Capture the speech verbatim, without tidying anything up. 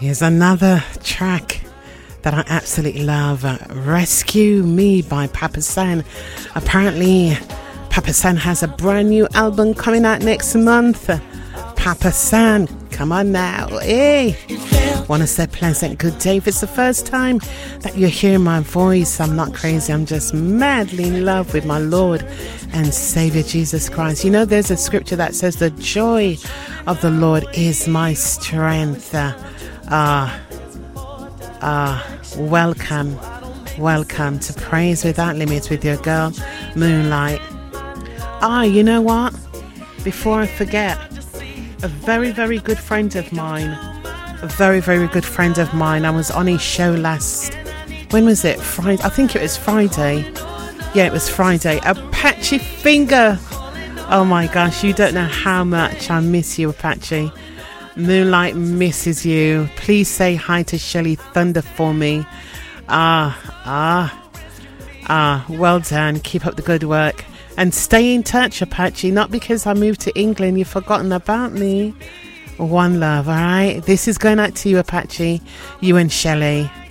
Here's another track that I absolutely love. Rescue Me by Papa San. Apparently, Papa San has a brand new album coming out next month. Papa San, come on now. Hey, want to say pleasant good day. If it's the first time that you hear my voice, I'm not crazy. I'm just madly in love with my Lord and Savior Jesus Christ. You know, there's a scripture that says the joy of the Lord is my strength. Ah, uh, ah, uh, welcome, welcome to Praise Without Limits with your girl, Moonlight. Ah, you know what? Before I forget, a very, very good friend of mine, a very, very good friend of mine, I was on his show last, when was it? Friday? I think it was Friday. Yeah, it was Friday. Apache Finger. Oh my gosh, you don't know how much I miss you, Apache. Moonlight misses you. Please say hi to Shelly Thunder for me. Ah, ah, ah, well done. Keep up the good work. And stay in touch, Apache. Not because I moved to England, you've forgotten about me. One love, all right? This is going out to you, Apache. You and Shelly.